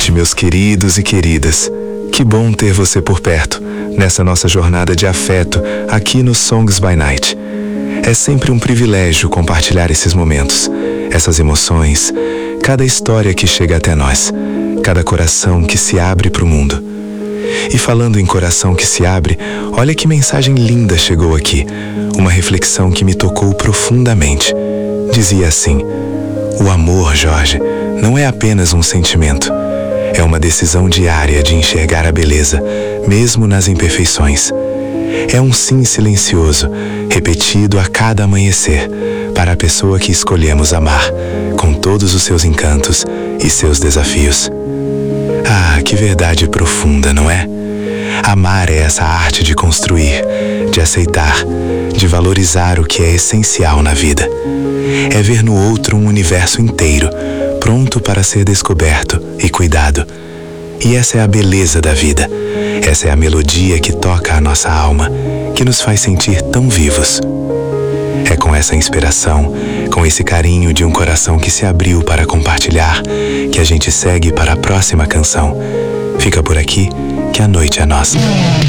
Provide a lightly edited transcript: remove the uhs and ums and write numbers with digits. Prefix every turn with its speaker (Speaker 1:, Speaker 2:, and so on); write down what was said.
Speaker 1: noite, meus queridos e queridas. Que bom ter você por perto, nessa nossa jornada de afeto, aqui no Songs by Night. É sempre um privilégio compartilhar esses momentos, essas emoções, cada história que chega até nós, cada coração que se abre para o mundo. E falando em coração que se abre, olha que mensagem linda chegou aqui, uma reflexão que me tocou profundamente. Dizia assim: o amor, Jorge, não é apenas um sentimento. É uma decisão diária de enxergar a beleza, mesmo nas imperfeições. É um sim silencioso, repetido a cada amanhecer, para a pessoa que escolhemos amar, com todos os seus encantos e seus desafios. Ah, que verdade profunda, não é? Amar é essa arte de construir, de aceitar, de valorizar o que é essencial na vida. É ver no outro um universo inteiro, pronto para ser descoberto e cuidado. E essa é a beleza da vida. Essa é a melodia que toca a nossa alma, que nos faz sentir tão vivos. É com essa inspiração, com esse carinho de um coração que se abriu para compartilhar, que a gente segue para a próxima canção. Fica por aqui, que a noite é nossa.